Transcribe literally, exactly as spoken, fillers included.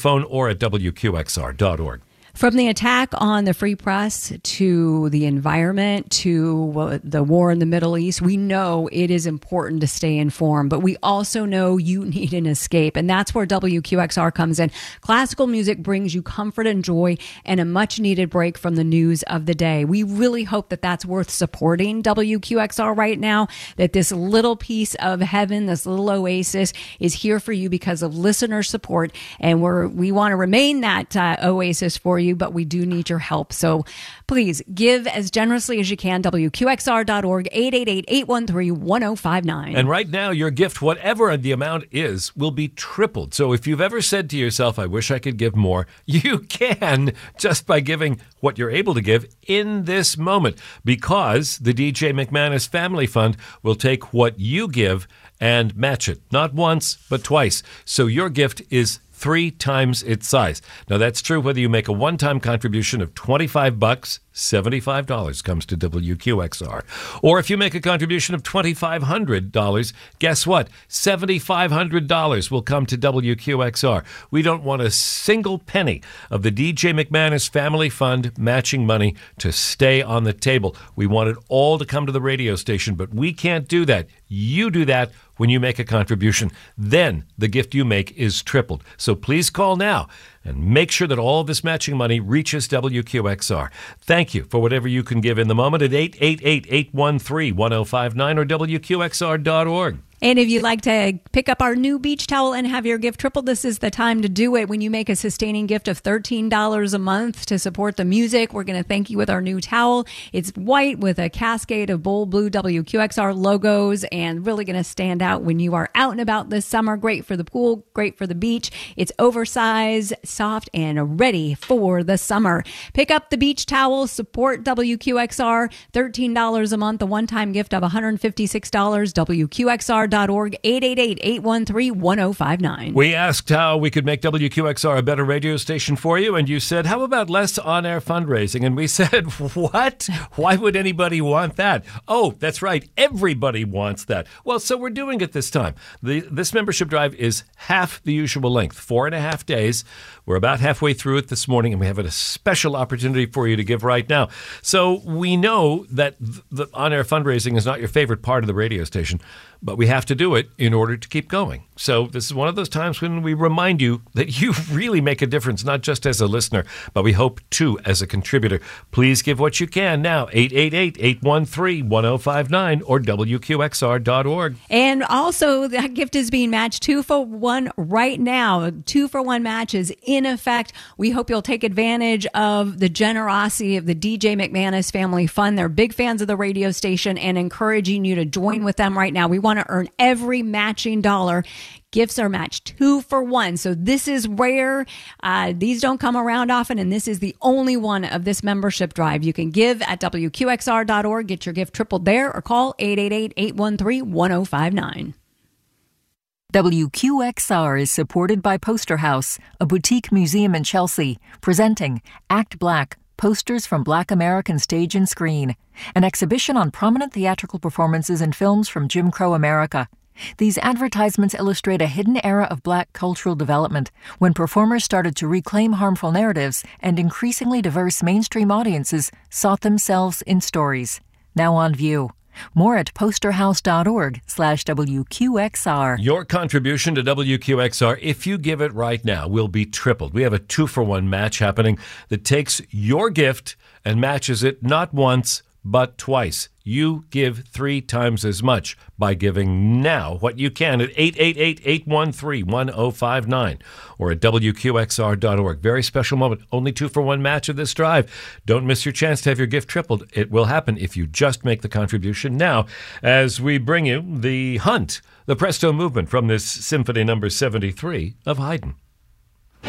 phone or at W Q X R dot org. From the attack on the free press to the environment to uh, the war in the Middle East, we know it is important to stay informed, but we also know you need an escape, and that's where W Q X R comes in. Classical music brings you comfort and joy and a much-needed break from the news of the day. We really hope that that's worth supporting W Q X R right now, that this little piece of heaven, this little oasis is here for you because of listener support, and we're, we want to remain that uh, oasis for you. You, but we do need your help. So please give as generously as you can. W Q X R dot org, eight eight eight, eight one three, one oh five nine. And right now, your gift, whatever the amount is, will be tripled. So if you've ever said to yourself, I wish I could give more, you can just by giving what you're able to give in this moment, because the D J McManus Family Fund will take what you give and match it, not once, but twice. So your gift is three times its size. Now, that's true whether you make a one-time contribution of twenty-five bucks, seventy-five dollars comes to W Q X R. Or if you make a contribution of twenty-five hundred dollars, guess what? seventy-five hundred dollars will come to W Q X R. We don't want a single penny of the D J McManus Family Fund matching money to stay on the table. We want it all to come to the radio station, but we can't do that. You do that when you make a contribution. Then the gift you make is tripled. So please call now and make sure that all this matching money reaches W Q X R. Thank you for whatever you can give in the moment at eight eight eight, eight one three, one oh five nine or W Q X R dot org. And if you'd like to pick up our new beach towel and have your gift tripled, this is the time to do it. When you make a sustaining gift of thirteen dollars a month to support the music, we're going to thank you with our new towel. It's white with a cascade of bold blue W Q X R logos and really going to stand out when you are out and about this summer. Great for the pool, great for the beach. It's oversized, soft, and ready for the summer. Pick up the beach towel, support W Q X R, thirteen dollars a month, a one-time gift of one hundred fifty-six dollars, W Q X R dot org, eight eight eight, eight one three, one oh five nine. We asked how we could make W Q X R a better radio station for you, and you said, how about less on-air fundraising? And we said, what? Why would anybody want that? Oh, that's right. Everybody wants that. Well, so we're doing it this time. The, this membership drive is half the usual length, four and a half days. We're about halfway through it this morning, and we have a special opportunity for you to give right now. So we know that the on-air fundraising is not your favorite part of the radio station, but we have to do it in order to keep going. So this is one of those times when we remind you that you really make a difference, not just as a listener, but we hope too as a contributor. Please give what you can now, eight eight eight, eight one three, one oh five nine or W Q X R dot org. And also, that gift is being matched two for one right now. Two for one matches in effect. We hope you'll take advantage of the generosity of the D J McManus Family Fund. They're big fans of the radio station and encouraging you to join with them right now. We want to earn every matching dollar. Gifts are matched two for one. So this is rare. Uh, these don't come around often, and this is the only one of this membership drive. You can give at W Q X R dot org, get your gift tripled there, or call eight eight eight, eight one three, one oh five nine. W Q X R is supported by Poster House, a boutique museum in Chelsea, presenting Act Black, Posters from Black American Stage and Screen, an exhibition on prominent theatrical performances and films from Jim Crow America. These advertisements illustrate a hidden era of Black cultural development when performers started to reclaim harmful narratives and increasingly diverse mainstream audiences sought themselves in stories. Now on view. More at posterhouse.org slash WQXR. Your contribution to W Q X R, if you give it right now, will be tripled. We have a two-for-one match happening that takes your gift and matches it not once, but twice. You give three times as much by giving now what you can at eight eight eight, eight one three, one oh five nine or at W Q X R dot org. Very special moment. Only two for one match of this drive. Don't miss your chance to have your gift tripled. It will happen if you just make the contribution now as we bring you The Hunt, the Presto movement from this Symphony number seventy-three of Haydn.